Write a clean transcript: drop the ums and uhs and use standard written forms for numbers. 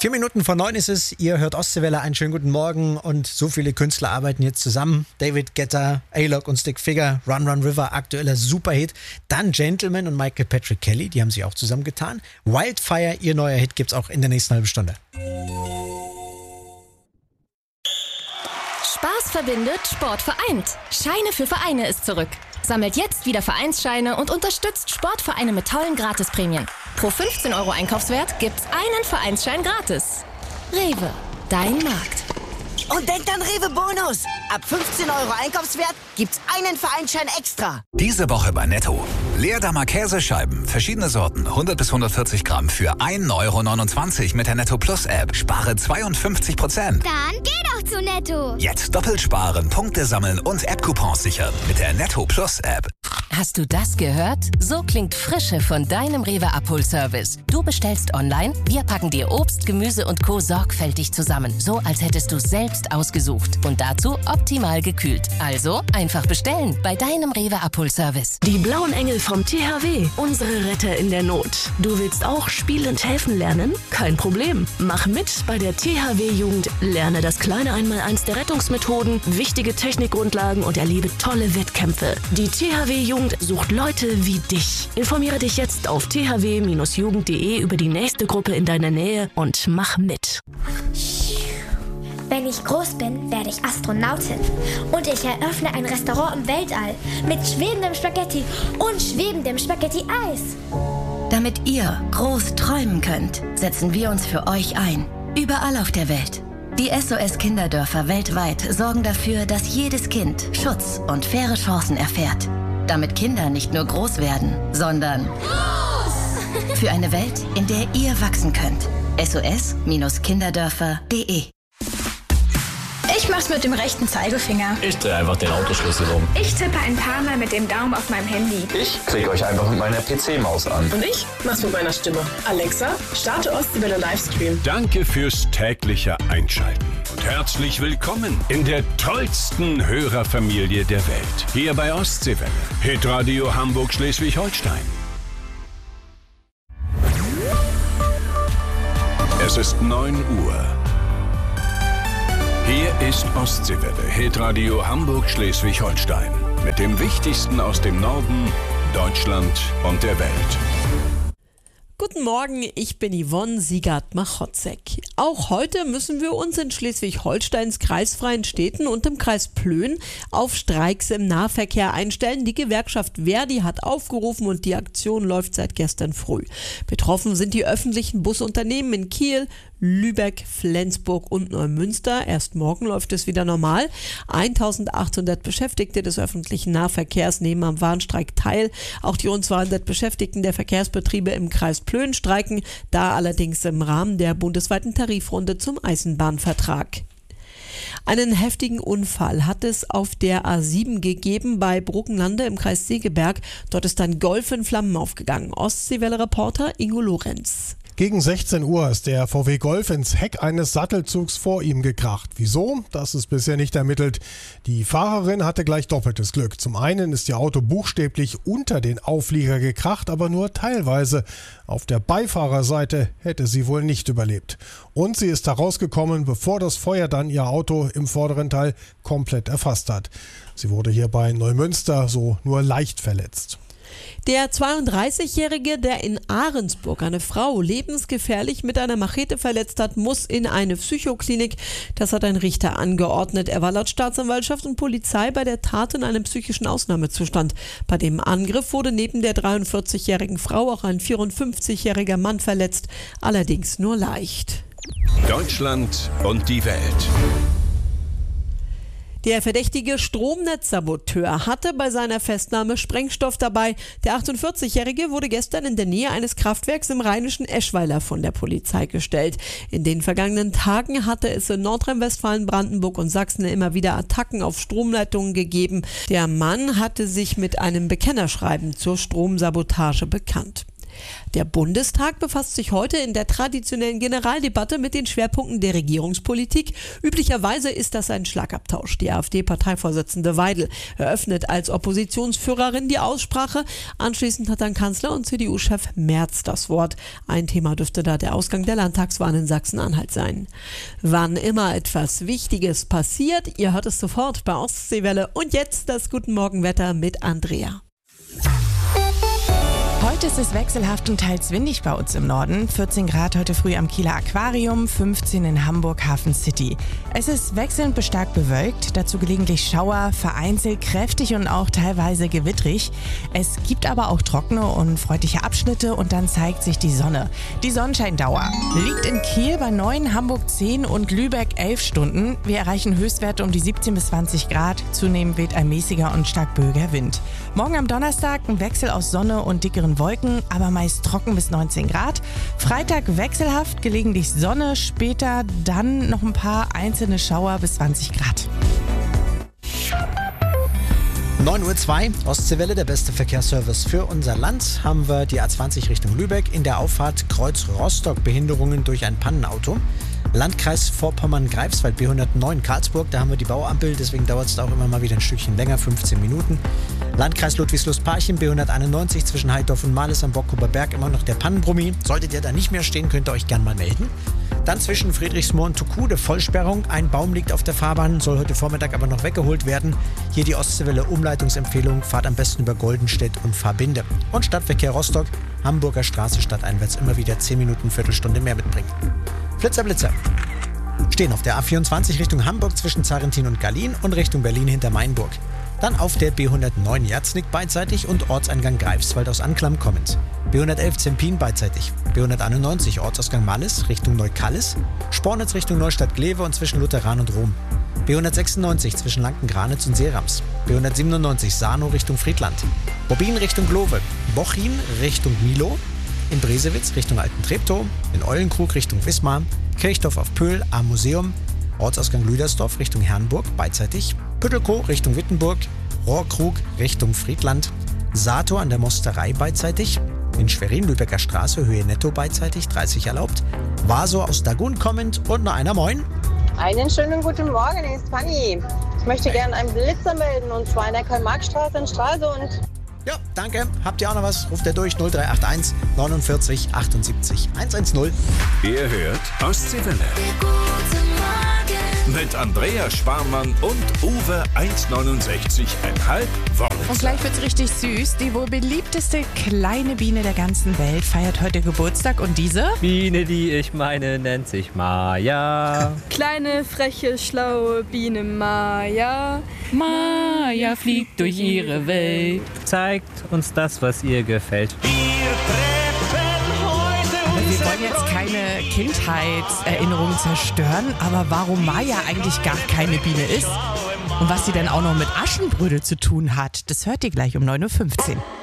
4 Minuten vor 9 ist es, ihr hört Ostseewelle, einen schönen guten Morgen und so viele Künstler arbeiten jetzt zusammen. David Guetta, A-Log und Stick Figure, Run Run River, aktueller Superhit. Dann Gentleman und Michael Patrick Kelly, die haben sich auch zusammengetan. Wildfire, ihr neuer Hit, gibt's auch in der nächsten halben Stunde. Spaß verbindet, Sport vereint. Scheine für Vereine ist zurück. Sammelt jetzt wieder Vereinsscheine und unterstützt Sportvereine mit tollen Gratisprämien. Pro 15 € Einkaufswert gibt's einen Vereinsschein gratis. Rewe, dein Markt. Und denkt an Rewe Bonus. Ab 15 € Einkaufswert gibt's einen Vereinsschein extra. Diese Woche bei Netto. Leerdammer Käsescheiben, verschiedene Sorten, 100 bis 140 Gramm für 1,29 € mit der Netto Plus App. Spare 52%. Dann geh doch zu Netto. Jetzt doppelt sparen, Punkte sammeln und App-Coupons sichern mit der Netto Plus App. Hast du das gehört? So klingt Frische von deinem Rewe Abholservice. Du bestellst online, wir packen dir Obst, Gemüse und Co. sorgfältig zusammen. So, als hättest du selbst ausgesucht. Und dazu optimal gekühlt. Also einfach bestellen bei deinem Rewe Abholservice. Die blauen Engel vom THW, unsere Retter in der Not. Du willst auch spielend helfen lernen? Kein Problem. Mach mit bei der THW-Jugend. Lerne das kleine Einmaleins der Rettungsmethoden, wichtige Technikgrundlagen und erlebe tolle Wettkämpfe. Die THW-Jugend sucht Leute wie dich. Informiere dich jetzt auf thw-jugend.de über die nächste Gruppe in deiner Nähe und mach mit. Wenn ich groß bin, werde ich Astronautin. Und ich eröffne ein Restaurant im Weltall mit schwebendem Spaghetti und schwebendem Spaghetti-Eis. Damit ihr groß träumen könnt, setzen wir uns für euch ein. Überall auf der Welt. Die SOS-Kinderdörfer weltweit sorgen dafür, dass jedes Kind Schutz und faire Chancen erfährt. Damit Kinder nicht nur groß werden, sondern groß! Für eine Welt, in der ihr wachsen könnt. SOS-Kinderdörfer.de. Ich mach's mit dem rechten Zeigefinger. Ich drehe einfach den Autoschlüssel um. Ich tippe ein paar Mal mit dem Daumen auf meinem Handy. Ich klicke euch einfach mit meiner PC-Maus an. Und ich mach's mit meiner Stimme. Alexa, starte Ostseewelle Livestream. Danke fürs tägliche Einschalten. Und herzlich willkommen in der tollsten Hörerfamilie der Welt. Hier bei Ostseewelle. Hitradio Hamburg-Schleswig-Holstein. Es ist 9 Uhr. Hier ist Ostseewelle, Hitradio Hamburg-Schleswig-Holstein. Mit dem Wichtigsten aus dem Norden, Deutschland und der Welt. Guten Morgen, ich bin Yvonne Siegert-Machotzek. Auch heute müssen wir uns in Schleswig-Holsteins kreisfreien Städten und im Kreis Plön auf Streiks im Nahverkehr einstellen. Die Gewerkschaft ver.di hat aufgerufen und die Aktion läuft seit gestern früh. Betroffen sind die öffentlichen Busunternehmen in Kiel, Lübeck, Flensburg und Neumünster. Erst morgen läuft es wieder normal. 1800 Beschäftigte des öffentlichen Nahverkehrs nehmen am Warnstreik teil. Auch die rund 200 Beschäftigten der Verkehrsbetriebe im Kreis Plön streiken, da allerdings im Rahmen der bundesweiten Tarifrunde zum Eisenbahnvertrag. Einen heftigen Unfall hat es auf der A7 gegeben bei Bruckenlande im Kreis Segeberg. Dort ist ein Golf in Flammen aufgegangen. Ostseewelle-Reporter Ingo Lorenz. Gegen 16 Uhr ist der VW Golf ins Heck eines Sattelzugs vor ihm gekracht. Wieso? Das ist bisher nicht ermittelt. Die Fahrerin hatte gleich doppeltes Glück. Zum einen ist ihr Auto buchstäblich unter den Auflieger gekracht, aber nur teilweise. Auf der Beifahrerseite hätte sie wohl nicht überlebt. Und sie ist herausgekommen, bevor das Feuer dann ihr Auto im vorderen Teil komplett erfasst hat. Sie wurde hier bei Neumünster so nur leicht verletzt. Der 32-Jährige, der in Ahrensburg eine Frau lebensgefährlich mit einer Machete verletzt hat, muss in eine Psychoklinik. Das hat ein Richter angeordnet. Er war laut Staatsanwaltschaft und Polizei bei der Tat in einem psychischen Ausnahmezustand. Bei dem Angriff wurde neben der 43-jährigen Frau auch ein 54-jähriger Mann verletzt, allerdings nur leicht. Deutschland und die Welt. Der verdächtige Stromnetzsaboteur hatte bei seiner Festnahme Sprengstoff dabei. Der 48-Jährige wurde gestern in der Nähe eines Kraftwerks im rheinischen Eschweiler von der Polizei gestellt. In den vergangenen Tagen hatte es in Nordrhein-Westfalen, Brandenburg und Sachsen immer wieder Attacken auf Stromleitungen gegeben. Der Mann hatte sich mit einem Bekennerschreiben zur Stromsabotage bekannt. Der Bundestag befasst sich heute in der traditionellen Generaldebatte mit den Schwerpunkten der Regierungspolitik. Üblicherweise ist das ein Schlagabtausch. Die AfD-Parteivorsitzende Weidel eröffnet als Oppositionsführerin die Aussprache. Anschließend hat dann Kanzler und CDU-Chef Merz das Wort. Ein Thema dürfte da der Ausgang der Landtagswahlen in Sachsen-Anhalt sein. Wann immer etwas Wichtiges passiert, ihr hört es sofort bei Ostseewelle. Und jetzt das Guten Morgen-Wetter mit Andrea. Heute ist es wechselhaft und teils windig bei uns im Norden. 14 Grad heute früh am Kieler Aquarium, 15 in Hamburg Hafen City. Es ist wechselnd bis stark bewölkt, dazu gelegentlich Schauer, vereinzelt kräftig und auch teilweise gewittrig. Es gibt aber auch trockene und freundliche Abschnitte und dann zeigt sich die Sonne. Die Sonnenscheindauer liegt in Kiel bei 9, Hamburg 10 und Lübeck 11 Stunden. Wir erreichen Höchstwerte um die 17 bis 20 Grad. Zunehmend weht ein mäßiger und stark böiger Wind. Morgen am Donnerstag ein Wechsel aus Sonne und dickeren Wolken, aber meist trocken bis 19 Grad. Freitag wechselhaft, gelegentlich Sonne, später dann noch ein paar einzelne Schauer bis 20 Grad. 9:02 Uhr, Ostseewelle, der beste Verkehrsservice für unser Land. Haben wir die A20 Richtung Lübeck. In der Auffahrt Kreuz Rostock Behinderungen durch ein Pannenauto. Landkreis Vorpommern-Greifswald, B109 Karlsburg, da haben wir die Bauampel, deswegen dauert es da auch immer mal wieder ein Stückchen länger, 15 Minuten. Landkreis Ludwigslust-Parchim, B191 zwischen Heidorf und Males am Bockhuber Berg, immer noch der Pannenbrummi. Solltet ihr da nicht mehr stehen, könnt ihr euch gern mal melden. Dann zwischen Friedrichsmoor und Tukude Vollsperrung. Ein Baum liegt auf der Fahrbahn, soll heute Vormittag aber noch weggeholt werden. Hier die Ostseewelle Umleitungsempfehlung, fahrt am besten über Goldenstedt und Fahrbinde. Und Stadtverkehr Rostock, Hamburger Straße stadteinwärts immer wieder 10 Minuten, Viertelstunde mehr mitbringen. Blitzer. Stehen auf der A24 Richtung Hamburg zwischen Zarentin und Gallien und Richtung Berlin hinter Mainburg. Dann auf der B109 Jerznik beidseitig und Ortseingang Greifswald aus Anklam kommend. B111 Zempin beidseitig. B191 Ortsausgang Malles Richtung Neukallis. Spornitz Richtung Neustadt-Glewe und zwischen Lutheran und Rom. B196 zwischen Lanken-Granitz und Seerams. B197 Sarnow Richtung Friedland. Bobin Richtung Glowe. Bochin Richtung Milo. In Bresewitz Richtung Alten Treptow, in Eulenkrug Richtung Wismar, Kirchdorf auf Pöhl am Museum, Ortsausgang Lüdersdorf Richtung Herrnburg beidseitig, Püttelkow Richtung Wittenburg, Rohrkrug Richtung Friedland, Sato an der Mosterei beidseitig, in Schwerin Lübecker Straße Höhe Netto beidseitig 30 erlaubt, Vaso aus Dagun kommend und noch einer Moin. Einen schönen guten Morgen, hier ist Fanny. Ich möchte gerne einen Blitzer melden und zwar in der Karl-Marx-Straße in Stralsund. Ja, danke. Habt ihr auch noch was? Ruft ihr durch 0381 49 78 110. Ihr hört Ostseewelle. Mit Andrea Sparmann und Uwe 1,69,5 Wollitzer. Und gleich wird's richtig süß. Die wohl beliebteste kleine Biene der ganzen Welt feiert heute Geburtstag und diese Biene, die ich meine, nennt sich Maja. Kleine, freche, schlaue Biene Maja. Maja fliegt durch ihre Welt, zeigt uns das, was ihr gefällt. Wir wollen jetzt keine Kindheitserinnerungen zerstören, aber warum Maja eigentlich gar keine Biene ist und was sie denn auch noch mit Aschenbrödel zu tun hat, das hört ihr gleich um 9:15 Uhr.